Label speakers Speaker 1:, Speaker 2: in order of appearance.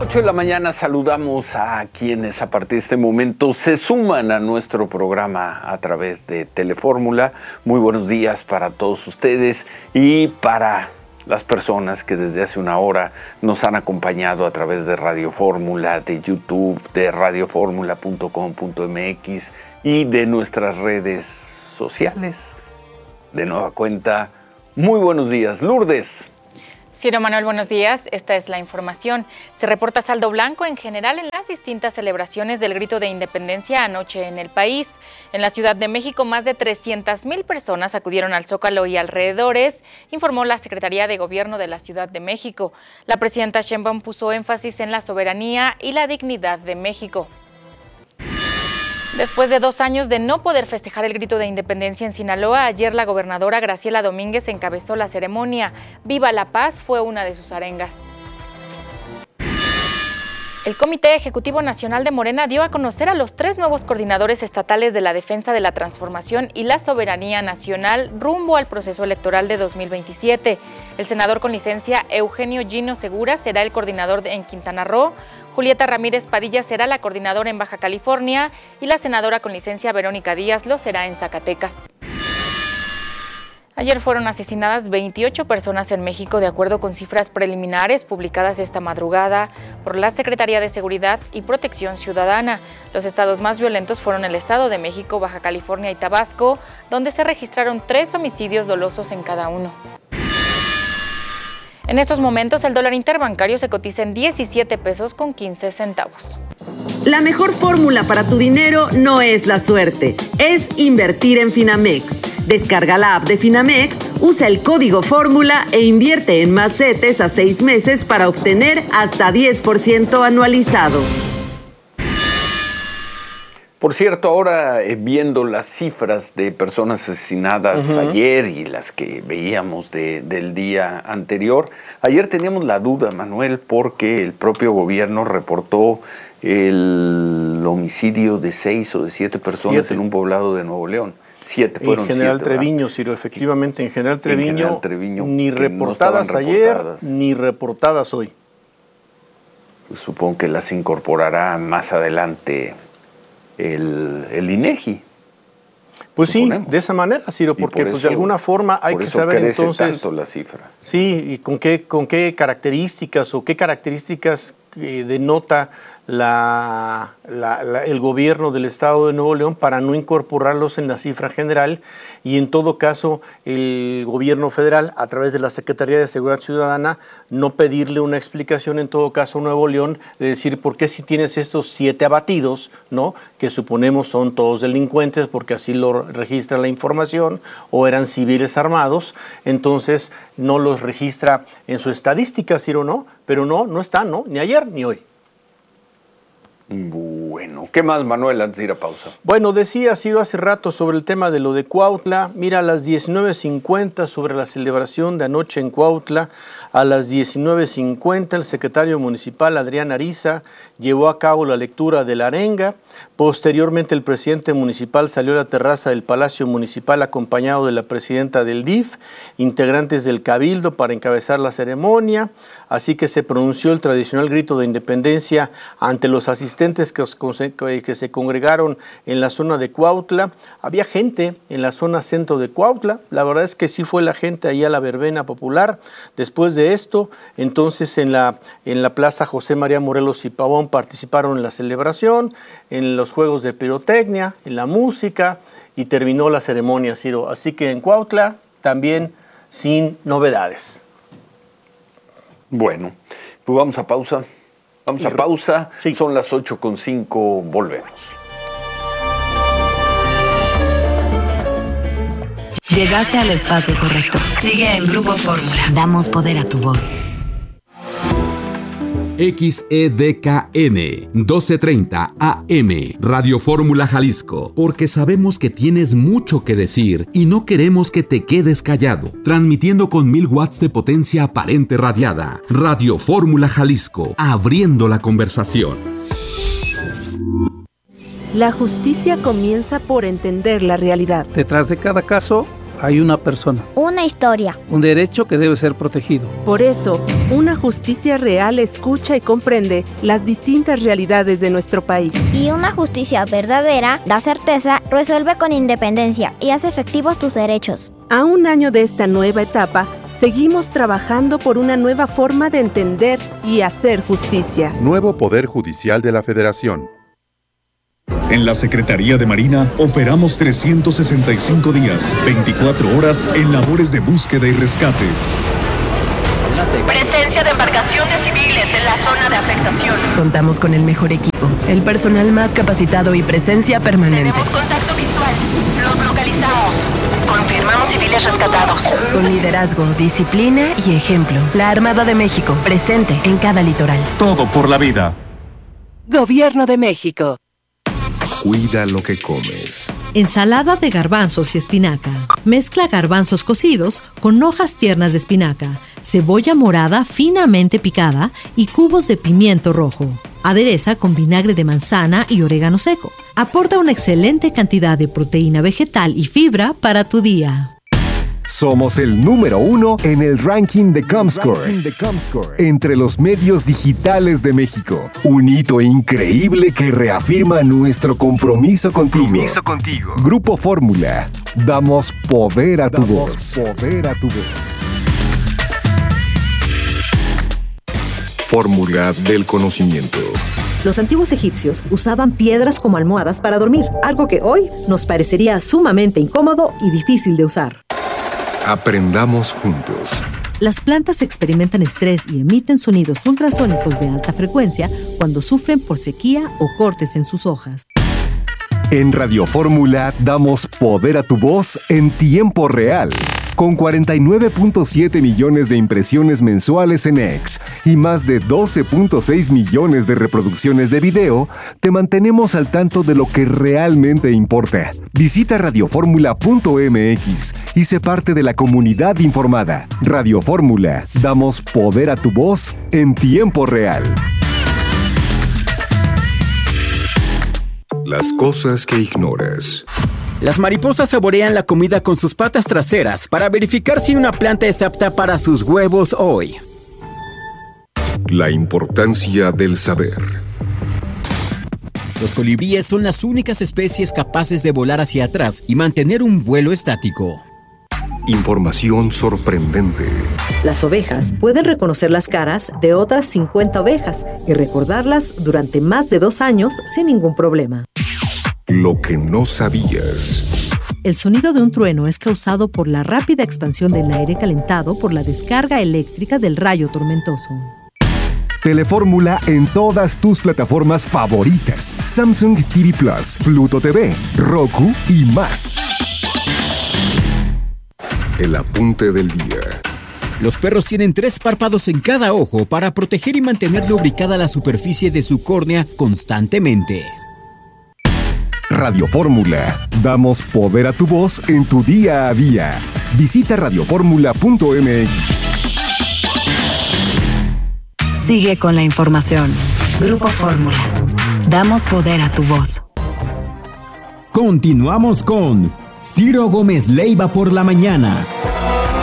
Speaker 1: 8 de la mañana saludamos a quienes a partir de este momento se suman a nuestro programa a través de Telefórmula. Muy buenos días para todos ustedes y para las personas que desde hace una hora nos han acompañado a través de Radio Fórmula, de YouTube, de radioformula.com.mx y de nuestras redes sociales. De nueva cuenta, muy buenos días, Lourdes.
Speaker 2: Ciro Manuel, buenos días. Esta es la información. Se reporta saldo blanco en general en las distintas celebraciones del Grito de Independencia anoche en el país. En la Ciudad de México, más de 300,000 personas acudieron al Zócalo y alrededores, informó la Secretaría de Gobierno de la Ciudad de México. La presidenta Sheinbaum puso énfasis en la soberanía y la dignidad de México. Después de 2 años de no poder festejar el Grito de Independencia en Sinaloa, ayer la gobernadora Graciela Domínguez encabezó la ceremonia. Viva la Paz fue una de sus arengas. El Comité Ejecutivo Nacional de Morena dio a conocer a los 3 nuevos coordinadores estatales de la defensa de la transformación y la soberanía nacional rumbo al proceso electoral de 2027. El senador con licencia Eugenio Gino Segura será el coordinador en Quintana Roo, Julieta Ramírez Padilla será la coordinadora en Baja California y la senadora con licencia Verónica Díaz lo será en Zacatecas. Ayer fueron asesinadas 28 personas en México, de acuerdo con cifras preliminares publicadas esta madrugada por la Secretaría de Seguridad y Protección Ciudadana. Los estados más violentos fueron el Estado de México, Baja California y Tabasco, donde se registraron 3 homicidios dolosos en cada uno. En estos momentos, el dólar interbancario se cotiza en 17 pesos con 15 centavos.
Speaker 3: La mejor fórmula para tu dinero no es la suerte, es invertir en Finamex. Descarga la app de Finamex, usa el código fórmula e invierte en más CETES a 6 meses para obtener hasta 10% anualizado.
Speaker 1: Por cierto, ahora viendo las cifras de personas asesinadas ayer y las que veíamos del día anterior, ayer teníamos la duda, Manuel, porque el propio gobierno reportó el homicidio de 6 o de 7 personas en un poblado de Nuevo León. 7 fueron.
Speaker 4: En General
Speaker 1: 7,
Speaker 4: Treviño, Ciro, efectivamente, en General Treviño, ni reportadas
Speaker 1: no
Speaker 4: ayer, ni reportadas hoy.
Speaker 1: Pues supongo que las incorporará más adelante el INEGI.
Speaker 4: Pues
Speaker 1: suponemos.
Speaker 4: Sí, de esa manera, Ciro, porque pues de alguna forma hay que saber entonces
Speaker 1: tanto la cifra.
Speaker 4: Sí, y con qué características o qué características denota el gobierno del Estado de Nuevo León para no incorporarlos en la cifra general, y en todo caso el gobierno federal a través de la Secretaría de Seguridad Ciudadana no pedirle una explicación en todo caso a Nuevo León de decir por qué si tienes estos 7 abatidos, ¿no?, que suponemos son todos delincuentes porque así lo registra la información, o eran civiles armados, entonces no los registra en su estadística, Ciro, ¿no? Pero no están, ¿no?, ni ayer ni hoy.
Speaker 1: Bueno, ¿qué más, Manuel, antes de ir a pausa?
Speaker 4: Bueno, decía Ciro hace rato sobre el tema de lo de Cuautla. Mira, a las 19:50 sobre la celebración de anoche en Cuautla, a las 19:50 el secretario municipal Adrián Ariza llevó a cabo la lectura de la arenga. Posteriormente el presidente municipal salió a la terraza del Palacio Municipal acompañado de la presidenta del DIF, integrantes del Cabildo para encabezar la ceremonia, así que se pronunció el tradicional grito de independencia ante los asistentes que se congregaron en la zona de Cuautla. Había gente en la zona centro de Cuautla, la verdad es que sí fue la gente ahí a la verbena popular. Después de esto, entonces en la Plaza José María Morelos y Pavón participaron en la celebración, en los juegos de pirotecnia, en la música, y terminó la ceremonia, Ciro. Así que en Cuautla también sin novedades.
Speaker 1: Bueno, pues vamos a pausa. Sí. Son las 8:05, volvemos.
Speaker 5: Llegaste al espacio correcto. Sigue en Grupo Fórmula. Damos poder a tu voz.
Speaker 6: XEDKN 1230 AM Radio Fórmula Jalisco, porque sabemos que tienes mucho que decir y no queremos que te quedes callado. Transmitiendo con 1000 watts de potencia aparente radiada. Radio Fórmula Jalisco, abriendo la conversación.
Speaker 7: La justicia comienza por entender la realidad.
Speaker 8: Detrás de cada caso
Speaker 7: Hay una persona.
Speaker 8: Una historia.
Speaker 7: Un derecho que debe ser protegido.
Speaker 9: Por eso, una justicia real escucha y comprende las distintas realidades de nuestro país.
Speaker 8: Y una justicia verdadera da certeza, resuelve con independencia y hace efectivos tus derechos.
Speaker 9: A un año de esta nueva etapa, seguimos trabajando por una nueva forma de entender y hacer justicia.
Speaker 10: Nuevo Poder Judicial de la Federación.
Speaker 11: En la Secretaría de Marina operamos 365 días, 24 horas en labores de búsqueda y rescate.
Speaker 12: Presencia de embarcaciones civiles en la zona de afectación.
Speaker 13: Contamos con el mejor equipo, el personal más capacitado y presencia permanente.
Speaker 12: Tenemos contacto visual. Los localizamos. Confirmamos civiles rescatados.
Speaker 13: Con liderazgo, disciplina y ejemplo. La Armada de México, presente en cada litoral.
Speaker 11: Todo por la vida.
Speaker 5: Gobierno de México.
Speaker 14: Cuida lo que comes.
Speaker 15: Ensalada de garbanzos y espinaca. Mezcla garbanzos cocidos con hojas tiernas de espinaca, cebolla morada finamente picada y cubos de pimiento rojo. Adereza con vinagre de manzana y orégano seco. Aporta una excelente cantidad de proteína vegetal y fibra para tu día.
Speaker 16: Somos el número 1 en el ranking de Comscore, entre los medios digitales de México. Un hito increíble que reafirma nuestro compromiso contigo. Grupo Fórmula. Damos poder a tu voz.
Speaker 14: Fórmula del conocimiento.
Speaker 17: Los antiguos egipcios usaban piedras como almohadas para dormir, algo que hoy nos parecería sumamente incómodo y difícil de usar.
Speaker 14: Aprendamos juntos.
Speaker 15: Las plantas experimentan estrés y emiten sonidos ultrasónicos de alta frecuencia cuando sufren por sequía o cortes en sus hojas.
Speaker 16: En Radio Fórmula damos poder a tu voz en tiempo real. Con 49.7 millones de impresiones mensuales en X y más de 12.6 millones de reproducciones de video, te mantenemos al tanto de lo que realmente importa. Visita radioformula.mx y sé parte de la comunidad informada. Radio Fórmula, damos poder a tu voz en tiempo real.
Speaker 14: Las cosas que ignoras.
Speaker 18: Las mariposas saborean la comida con sus patas traseras para verificar si una planta es apta para sus huevos hoy.
Speaker 14: La importancia del saber.
Speaker 18: Los colibríes son las únicas especies capaces de volar hacia atrás y mantener un vuelo estático.
Speaker 14: Información sorprendente.
Speaker 17: Las ovejas pueden reconocer las caras de otras 50 ovejas y recordarlas durante más de 2 años sin ningún problema.
Speaker 14: Lo que no sabías.
Speaker 15: El sonido de un trueno es causado por la rápida expansión del aire calentado por la descarga eléctrica del rayo tormentoso.
Speaker 16: Telefórmula en todas tus plataformas favoritas. Samsung TV Plus, Pluto TV, Roku y más.
Speaker 14: El apunte del día.
Speaker 18: Los perros tienen 3 párpados en cada ojo para proteger y mantener lubricada la superficie de su córnea constantemente.
Speaker 16: Radio Fórmula. Damos poder a tu voz en tu día a día. Visita radioformula.mx.
Speaker 5: Sigue con la información. Grupo Fórmula. Damos poder a tu voz.
Speaker 6: Continuamos con Ciro Gómez Leiva por la mañana.